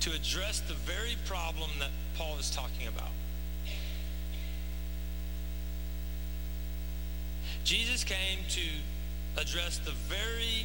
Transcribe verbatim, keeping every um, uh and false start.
to address the very problem that Paul is talking about. Jesus came to address the very